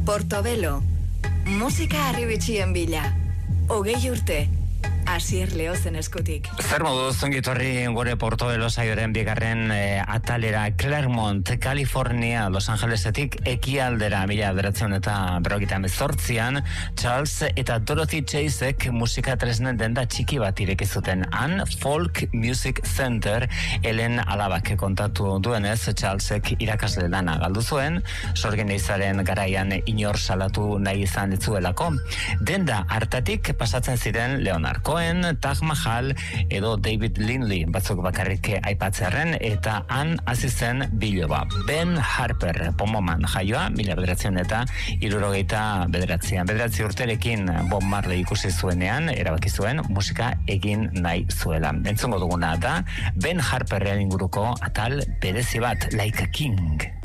Portobelo, musika arribitxien bila. 20 urte, Asier Leozen eskutik. Zer moduz, ongitorri gure Portobelo saioaren bigarren atalera Claremont, California, Los Angelesetik ekialdera 1998an, Charles eta Dorothy Chaseek musika tresnen denda txiki bat ireki zuten. Han Folk Music Center, Helen alabak kontatu duenez, Charlesek irakasle lana galdu zuen, sorgin izaren garaian inor salatu nahi izan ditzuelako. Denda hartatik pasatzen ziren Leonard Cohen, Taj Mahal edo David Lindley batzuk bakarrik aipatzearren, eta han hasi zen biloba. Ben Harper, Pomoman jaioa, 1969an, 9 urterekin Bob Marley ikusi zuenean, erabaki zuen musika egin nahi zuela. Entzungo duguna da Ben Harperren inguruko atal berezi bat, Like a King.